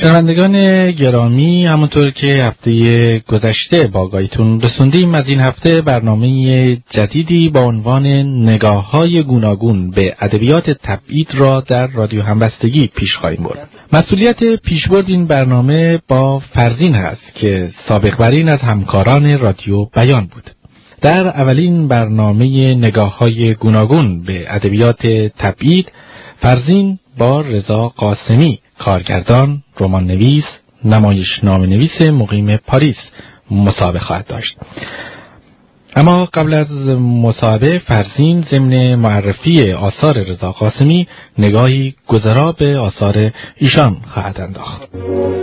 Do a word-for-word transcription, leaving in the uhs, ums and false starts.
شنوندگان گرامی، همونطور که هفته گذشته با آگاهیتون رسوندیم، از این هفته برنامه جدیدی با عنوان نگاه‌های گوناگون به ادبیات تبعید را در رادیو همبستگی پیش خواهیم برد. مسئولیت پیشبرد این برنامه با فرزین هست که سابق بر این از همکاران رادیو بیان بود. در اولین برنامه نگاه‌های گوناگون به ادبیات تبعید، فرزین با رضا قاسمی، کارگردان، رمان نویس، نمایشنامه نویس مقیم پاریس، مصاحبه خواهد داشت. اما قبل از مصاحبه، فرزین ضمن معرفی آثار رضا قاسمی نگاهی گذرا به آثار ایشان خواهد انداخت.